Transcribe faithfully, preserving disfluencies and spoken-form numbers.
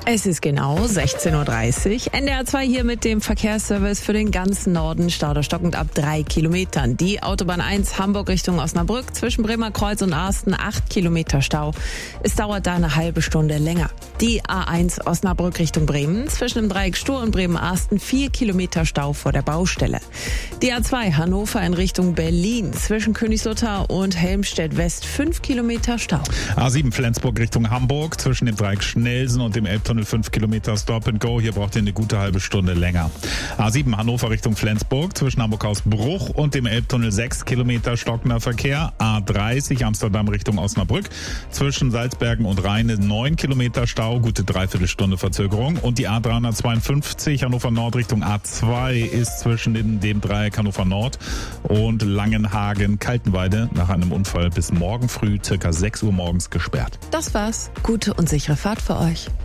Es ist genau sechzehn Uhr dreißig. N D R zwei hier mit dem Verkehrsservice für den ganzen Norden. Stau oder stockend ab drei Kilometern. Die Autobahn eins Hamburg Richtung Osnabrück zwischen Bremer Kreuz und Arsten acht Kilometer Stau. Es dauert da eine halbe Stunde länger. Die A eins Osnabrück Richtung Bremen zwischen dem Dreieck Stur und Bremen-Arsten vier Kilometer Stau vor der Baustelle. Die A zwei Hannover in Richtung Berlin zwischen Königslutter und Helmstedt West fünf Kilometer Stau. A sieben Flensburg Richtung Hamburg zwischen dem Dreieck Schnellsen und dem Elbtunnel fünf Kilometer Stop and Go. Hier braucht ihr eine gute halbe Stunde länger. A sieben Hannover Richtung Flensburg zwischen Hamburg-Hausbruch und dem Elbtunnel sechs Kilometer stockender Verkehr. A dreißig Amsterdam Richtung Osnabrück zwischen Salzbergen und Rheine neun Kilometer Stau, gute Dreiviertelstunde Verzögerung. Und die A dreihundertzweiundfünfzig Hannover Nord Richtung A zwei ist zwischen dem, dem Dreieck Hannover Nord und Langenhagen-Kaltenweide nach einem Unfall bis morgen früh circa sechs Uhr morgens gesperrt. Das war's. Gute und sichere Fahrt für euch.